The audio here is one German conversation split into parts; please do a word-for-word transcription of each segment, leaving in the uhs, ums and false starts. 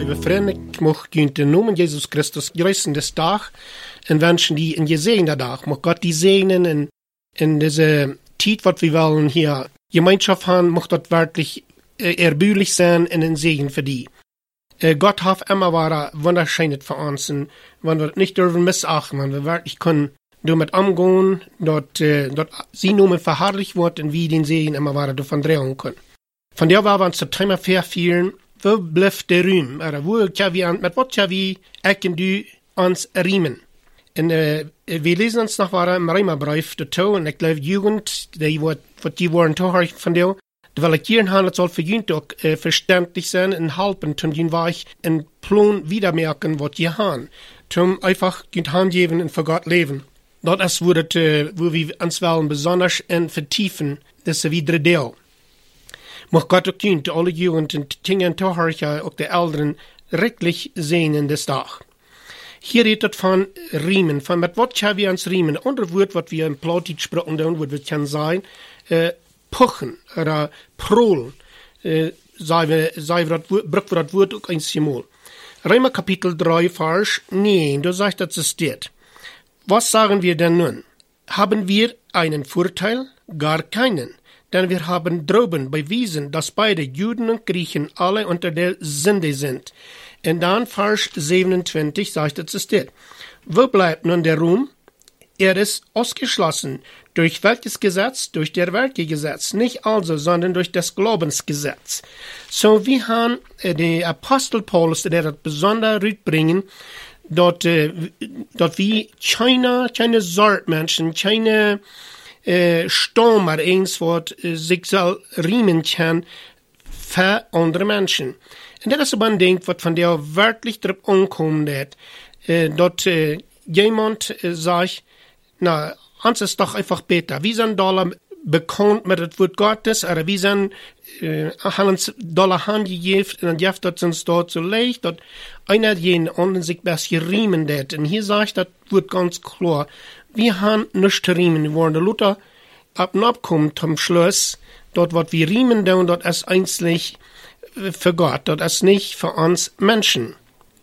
lieve vrienden, ik mag u in de naam Jesus Christus grüßen des Tag en wensen die een gezegende dag. Mag Gott die segnen in, in deze tijd wat we wollen hier Gemeinschaft haben, mag dat wirklich äh, erbaulich sein en een Segen für die. Äh, Gott hat immer war wunderschönes für uns, und wenn wir das nicht dürfen missachten, wenn wir wirklich können damit umgehen, dort, äh, dort sie nur verherrlicht wird und wie den Segen immer war davon drehen können. Von der war wir uns zum Thema verfielen, wo bleibt der Ruhm? Oder wo kann wir, mit was kann wir, ecken du uns riemen? Und äh, wir lesen uns noch mal im Römerbrief dazu, und ich glaube, Jugend, die wird, wird die waren toll von dir, weil ich hier handelt, soll für jeden auch äh, verständlich sein und helfen, zum den Weich einen Plan wiedermerken, was wir haben. Zum einfach den Hand geben und für Gott leben. Das ist, wo, das, äh, wo wir uns wollen besonders in vertiefen, das ist wieder Deal. Mag Gott auch können, alle Jugend und Dinge toll, auch die Älteren, rechtlich sehen in des Tag. Hier redet von Riemen, von mit was können wir uns riemen. Ein anderes Wort, was wir im Plautdeutsch sprechen, was wir können sein, äh, puchen oder prolen. Äh, sei wir, sei wir das Wort, brauchen wir das Wort auch einmal. Römer Kapitel drei, Vers neun, da sagt das es steht. Was sagen wir denn nun? Haben wir einen Vorteil? Gar keinen. Denn wir haben droben bewiesen, dass beide Juden und Griechen alle unter der Sünde sind. Und dann Vers siebenundzwanzig sagt es steht. Wo bleibt nun der Ruhm? Er ist ausgeschlossen. Durch welches Gesetz? Durch der Werkegesetz. Nicht also, sondern durch das Glaubensgesetz. So, wir haben äh, den Apostel Paulus, der das besonders rüberbringen, dort, äh, dort wie keine, keine Sortmenschen, keine äh, Stürmer, eins, was äh, sich soll riemen kann für andere Menschen. Und das ist aber ein Ding, was von der wirklich drauf ankommt, äh, dort äh, jemand äh, sagt, na, uns ist doch einfach besser. Wir sind da bekannt mit dem Wort Gottes, oder wir sind, äh, haben uns da Hand gegeben, und dann gibt es uns dort so leicht, dass einer jeden anderen sich besser riemen wird. Und hier sagt das Wort ganz klar, wir haben nichts zu riemen. Wir wollen der Luther ab und abkommen zum Schluss, dort, was wir riemen, und dort ist einzig für Gott, dort ist nicht für uns Menschen.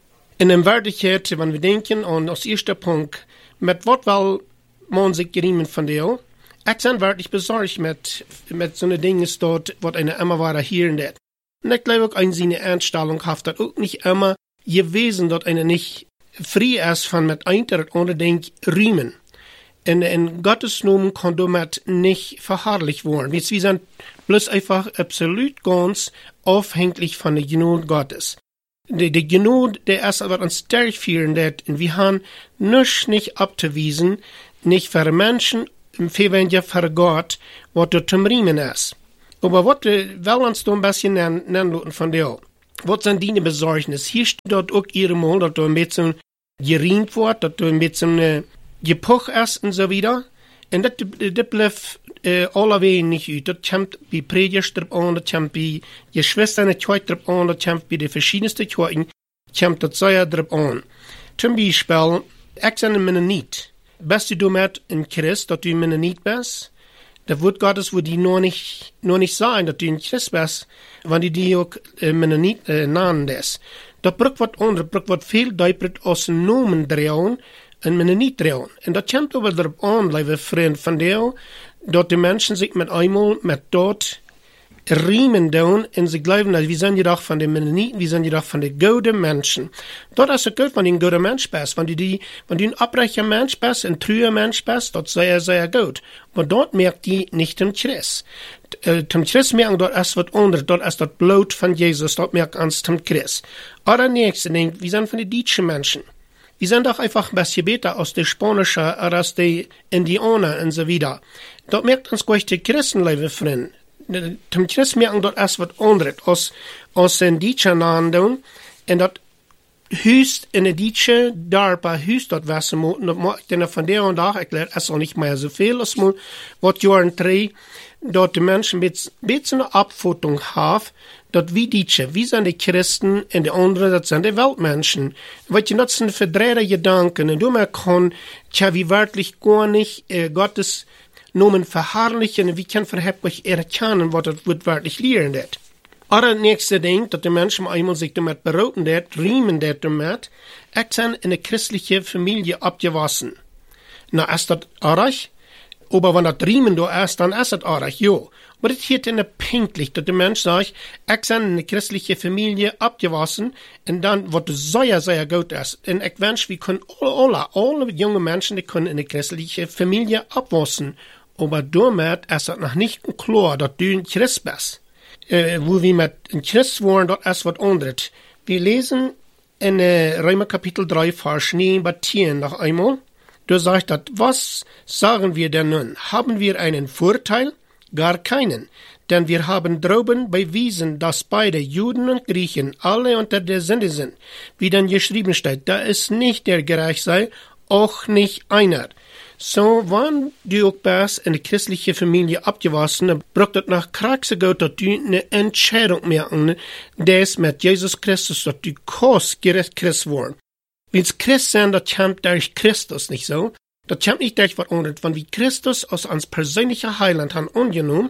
In der Wirklichkeit, wenn wir denken, und aus erster Punkt, mit was will man sich riemen von dir? Ich bin wirklich besorgt mit, mit so einer Dinge dort, was eine immer weiter hier und dort. Und ich glaube auch, eine seine Einstellung hat das auch nicht immer gewesen, dass eine nicht frei ist von mit Eintritt ohne Denk riemen. In, in Gottes Namen kann damit nicht verherrlicht werden. Wir sind bloß einfach absolut ganz aufhängig von der Gnade Gottes. Die, die Gnade, der ist aber uns stark führen, und wir haben nichts nicht abzuwiesen, nicht für Menschen, wenn ja für Gott, was dort zum Riemen ist. Aber was wir uns da ein bisschen nennen von dir? Was sind deine Besorgnis? Hier steht dort auch ihre Mal, dass du ein bisschen geriemt wird, dass du ein bisschen äh, gepuch ist und so wieder. Und das, das bleibt äh, allerweil nicht ut. Das kommt bei Predigers drauf an, das kommt bei Geschwistern drauf an, das kommt bei den verschiedensten Kirchen, kommt das sehr drauf an. Zum Beispiel, ich bin ein Mennonit. Bist du damit in Christ, dass du ein Mennonit bist? Das Wort Gottes würde die nur nicht, nur nicht sagen, dass du ein Christ bist, wenn die die auch äh, Mennonit äh, nennen das. Das braucht was anderes, braucht was viel deutlich aus dem Namen drehen, ein Mennonit drehen. Und das kommt aber darauf an, liebe Freunde von dir, dass die Menschen sich mit einmal mit dort riemen tun und sie glauben, dass wir sind jedoch von den Mennoniten, wir sind jedoch von den guten Menschen. Dort ist es gut, wenn du ein guter Mensch bist. Wenn du, die, wenn du ein abbrecher Mensch bist, ein treuer Mensch bist, dort sei er sehr gut. Aber dort merkt die nicht den Christ. Äh, zum Christ merken, dort ist was anderes. Dort ist das Blut von Jesus, dort merkt uns zum Christ. Oder nächste Ding, wir sind von den deutschen Menschen. Wir sind doch einfach ein bisschen besser aus den Spanischen oder aus den Indianern und so wieder. Dort merkt uns gleich die Christen, liebe Freunde. Zum Christ merken dort erst was anderes aus, aus den deutschen Ländern. Und dort höchst in der deutschen Darpa höchst dort was mu, und von der und da erklärt, es auch nicht mehr so viel, als man, was Jahren drei, dort die Menschen mit, mit so einer Abfutung haben, dort wie Deutsche, wie sind die Christen und die anderen, das sind die Weltmenschen. Weil die nutzen verdrehte Gedanken, und du merkst, kann, tja, wie wirklich gar nicht, äh, Gottes Nomen verherrlichen, wie kann verheblich erkennen, was das wird wirklich lehren wird. Oder nächste Ding, dass die Menschen einmal sich damit beroten, der riemen der damit, ich sind in eine christliche Familie abgewassen. Na, ist das artig? Aber wenn das riemen da ist, dann ist das artig, jo. Aber das hier ist pinklich, dass der Mensch sagt, ich bin in eine christliche Familie abgewassen, und dann, was sehr, sehr gut ist. Und ich wünsche, wir können alle, alle junge Menschen, die können in eine christliche Familie abwassen. Aber damit ist das noch nicht klar, dass du ein Christ bist. Äh, wo wir mit ein Christ waren, das ist was anderes. Wir lesen in äh, Römer Kapitel drei, Vers neun bis zehn noch einmal. Da sagt das, was sagen wir denn nun? Haben wir einen Vorteil? Gar keinen. Denn wir haben droben bewiesen, dass beide Juden und Griechen alle unter der Sünde sind. Wie dann geschrieben steht, da ist nicht der gerecht sei, auch nicht einer. So, wenn du auch bist in eine christliche Familie abgewassen, dann braucht es nach Kraxe Gott, dass du eine Entscheidung machen, das mit Jesus Christus, dass du kannst gerecht Christ werden. Wenn es Christ sind, das kommt durch Christus, nicht so? Das kommt nicht durch was anderes. Wenn wir Christus als uns persönlicher Heiland haben angenommen,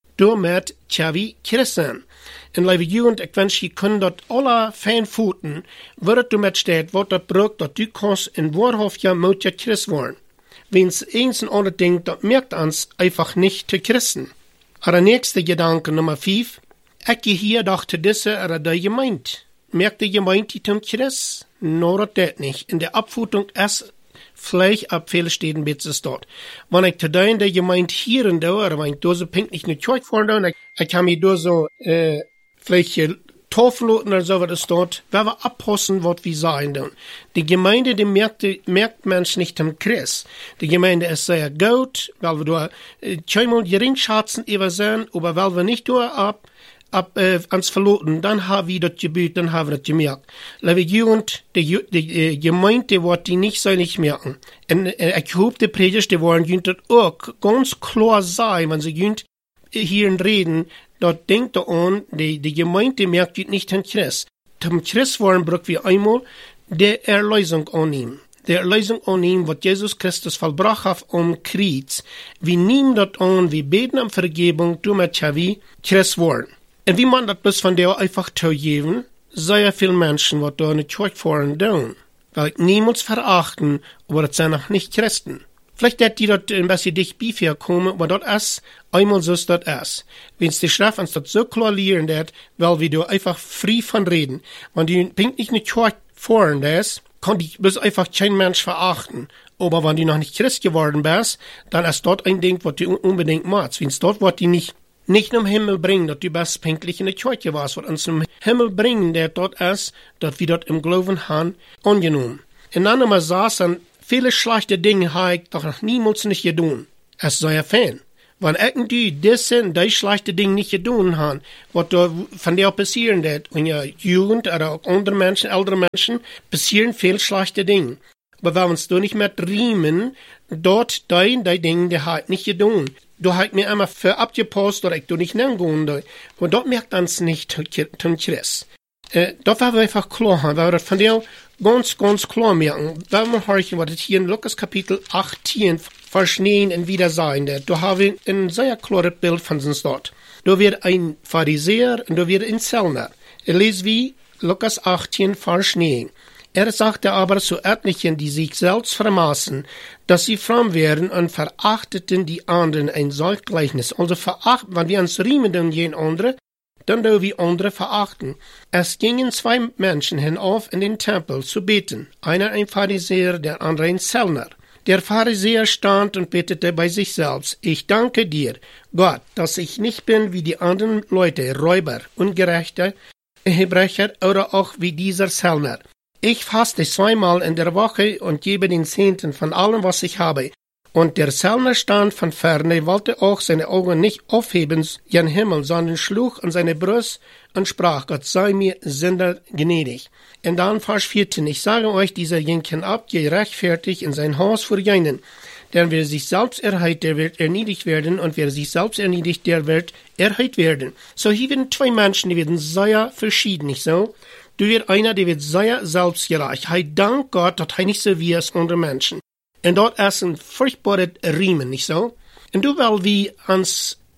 damit können wir Christ sein. Und liebe Jugend, ich wünsche, ihr könnt dort alle fein futen, wird du mit steht, was das braucht, dass du kannst in Wahrhaft ja mit Christ werden. Wenn es eins und andere Ding, das merkt uns einfach nicht zu Christen. Aber nächste Gedanke Nummer fünf. Ich gehe hier dachte diese oder der Gemeinde. Merkt die Gemeinde die zum Christ? No, das nicht. In der Abfutung ist vielleicht ab viele Städten bitte dort. Wenn ich today in der Gemeinde hier und da, oder wenn ich da so pink nicht in die Kirche fahren, ich, ich kann mir da so, äh, vielleicht Tafeln oder so, was ist dort, wenn wir abpassen, was wir sagen dann. Die Gemeinde, die merkt, merkt Mensch nicht am Christ. Die Gemeinde ist sehr gut, weil wir da, äh, keinmal Geringschätzen über sein, aber weil wir nicht da ab, ab, äh, ans Verloten, dann haben wir das Gebet, dann haben wir das gemerkt. Liebe Jugend, die, die, äh, Gemeinde, die wird die nicht so nicht merken. Und, äh, ich hoffe, die Predigt, die wollen jünt das auch ganz klar sein, wenn sie jünt hier reden, dort denkt er an, die, die Gemeinde merkt nicht den Christ. Zum Christ wollen brauchen wir einmal der Erlösung annehmen. Der Erlösung annehmen, was Jesus Christus vollbracht hat am Kreuz. Wir nehmen das an, wir beten um Vergebung, damit wir Christ wollen. Und wie man das bis von der einfach zugeben, sehr viele Menschen, die da in die Kirche fahren, tun. Weil ich niemals verachten, aber das sind noch nicht Christen. Vielleicht wird die dort ein bisschen dicht bei kommen, aber dort ist einmal so ist das ist. Wenn es die Schrift uns das so klar lehren wird, weil wir da einfach frei von reden. Wenn die pink nicht in die Kirche fahren, das, kann die bis einfach kein Mensch verachten. Aber wenn die noch nicht Christ geworden bist, dann ist dort ein Ding, was die unbedingt machst. Wenn es dort, was die nicht nicht im Himmel bringen, dass du bist pinklich in der Kirche warst, was uns im Himmel bringen, der dort ist, dass wir dort im Glauben haben, angenommen. In anderen saßen, viele schlechte Dinge habe ich doch noch niemals nicht getan. Es sei ja fein. Wenn irgendwie diese und die schlechte Dinge nicht getan haben, was da von dir passieren wird, in der Jugend oder auch andere Menschen, ältere Menschen, passieren viele schlechte Dinge. Aber wenn wir uns da nicht mehr riemen, dort die, die Dinge, die habe ich nicht getan. Du hast mir einmal für abgepasst, oder ich du nicht nennen gehen. Und dort merkt uns nicht zum Christ. Äh, da werden wir einfach klar haben, weil wir das von dir ganz, ganz klar merken. Wenn wir horchen, was das hier in Lukas Kapitel achtzehn verschneien und wieder sein wird, da haben wir ein sehr klares Bild von uns dort. Da wird ein Pharisäer und da wird ein Zöllner. Er liest wie Lukas achtzehn verschneien. Er sagte aber zu etlichen, die sich selbst vermaßen, dass sie fromm wären und verachteten die anderen ein solch Gleichnis. Also verachten, wenn wir uns riemen und jeden andere, dann do wir andere verachten. Es gingen zwei Menschen hinauf in den Tempel zu beten, einer ein Pharisäer, der andere ein Zöllner. Der Pharisäer stand und betete bei sich selbst, ich danke dir, Gott, dass ich nicht bin wie die anderen Leute, Räuber, Ungerechte, Hebrecher oder auch wie dieser Zöllner. Ich faste zweimal in der Woche und gebe den Zehnten von allem, was ich habe. Und der Zöllner stand von ferne, wollte auch seine Augen nicht aufheben gen Himmel, sondern schlug an seine Brust und sprach, Gott sei mir Sünder gnädig. Und dann Vers vierzehn, ich sage euch, dieser Jenken ab, gerechtfertigt in sein Haus vor jenen. Denn wer sich selbst erhebt, der wird erniedrigt werden, und wer sich selbst erniedrigt, der wird erhöht werden. So hier werden zwei Menschen, die werden sehr verschieden, nicht so? Du wird einer, der wird sehr selbstgerecht. Hei dank Gott, dass er nicht so wie es andere Menschen. Und dort ist ein furchtbarer Riemen, nicht so? Und du, weil wir uns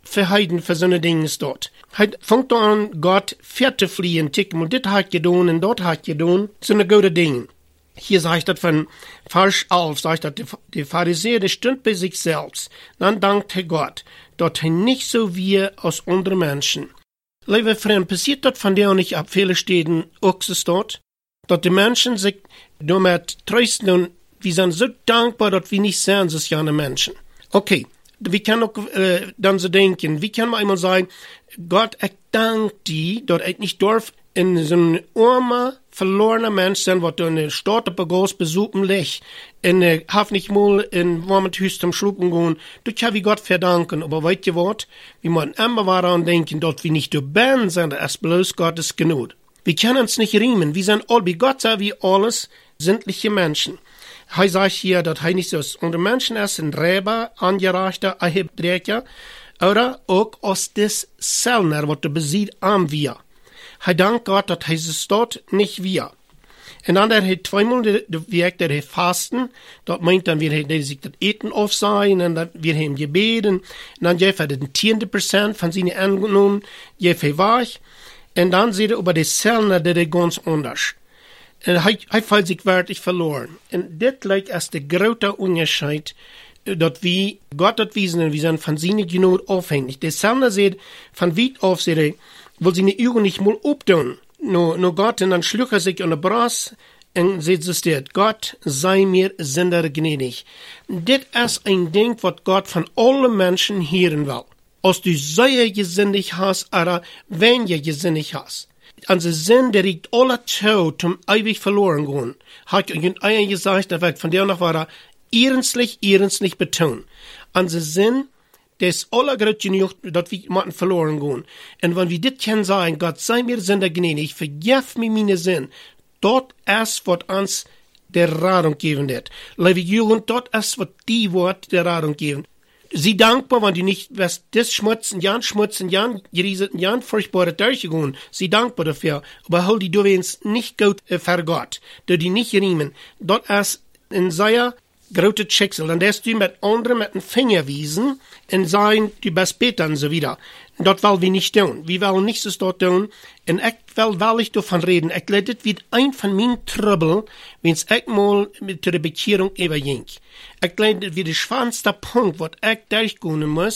verheiden für so eine Dinge dort. Hij fängt an, Gott fertig fliehen, ticken, und dit hat gedaan und dort hat gedaan, so eine gute Dinge. Hier sagt das von Vers elf, sagt das, der Pharisäer, der stund bei sich selbst. Dann dankt er Gott, dass er nicht so wie als andere Menschen. Liebe Freunde, passiert das von der nicht ab vielen Städten auch so dort? Dass die Menschen sich damit trösten und wir sind so dankbar, dass wir nicht sehen, dass ja Menschen. Okay, wir können auch äh, dann so denken, wie kann man einmal sagen, Gott, ich danke dir, dass ich nicht darf in so ein armer, verlorener Mensch sein, was in der Stadt auf groß besuchen liegt, und äh, hab nicht mal in warmen Hüst zum Schlucken gehen, das kann ich Gott verdanken, aber weißt du was, wir müssen immer daran denken, dass wir nicht dabei sind, als bloß Gottes Gnade. Wir können uns nicht riemen, wir sind all, wie Gott sagt, wie alles sämtliche Menschen. Er sagt hier, dass er nicht so ist. Und die Menschen ist ein Räber, Angereichter, Ahebdrecker, oder auch aus des Sellner, was er besieht, am wir. Er dankt Gott, dass er es dort nicht wir. Und dann hat er zweimal wirkt er fasten, dort meint dann, wir haben sich das Eten aufsehen, und dann wir haben gebeten, und dann hat er den zehnten Prozent von seinen angenommen, er war ich, und dann sieht er über die Sellner, der ist ganz anders. Und er, er fühlt sich wirklich verloren. Und das liegt als der große Unterschied, dass wir Gott hat wiesen und wir sind von seiner Gnade aufhängig. Der Sellner sieht, von weit auf sieht er, will seine Augen nicht mal abtun. Nur, nur Gott, und dann schlug er sich an der Bras und sieht es dort, Gott sei mir Sünder gnädig. Das ist ein Ding, was Gott von allen Menschen hören will. Als du sehr gesinnig hast, oder wenn du gesinnig hast. An der Sinn, der riecht alle zu, zum ewig verloren gehen. Hat ein gesagt, der wird von der noch war er ernstlich, ernstlich betont. An der Sinn, der ist allergrößte genug, dass wir machen verloren gehen. Und wenn wir das können sagen, Gott sei mir Sünder gnädig, vergib mir meine Sinn, dort ist, was uns der Radung geben wird. Liebe Jugend, dort ist, was die Wort der Radung geben. Sie dankbar, wenn die nicht, was das schmutzen, Jan schmutzen, Jan gerieseten, Jan furchtbare Durchgehen. Sie dankbar dafür. Aber hol die du wenigstens nicht gut äh, für Gott. Du die nicht riemen. Dort ist in sehr große Schicksal. Und das du mit anderen mit dem Finger wiesen und sagen, du bist besser und so wieder. Dort wollen wir nicht tun. Wir wollen nichts dort tun. Und ich will, will ich davon reden. Ich lade das wird ein von meinen Trouble, wenn es ich mal mit der Bekehrung überging. Ich lade das wird der schwanste Punkt, was ich durchgehen muss,